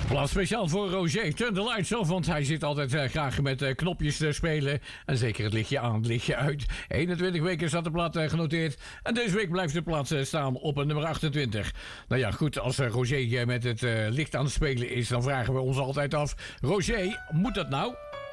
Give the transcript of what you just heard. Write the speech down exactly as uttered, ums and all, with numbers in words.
Plaats speciaal voor Roger. Turn the lights off, want hij zit altijd uh, graag met uh, knopjes te spelen. En zeker het lichtje aan, het lichtje uit. eenentwintig weken staat de plaat uh, genoteerd. En deze week blijft de plaat uh, staan op uh, nummer achtentwintig. Nou ja, goed, als uh, Roger uh, met het uh, licht aan het spelen is, dan vragen we ons altijd af. Roger, moet dat nou?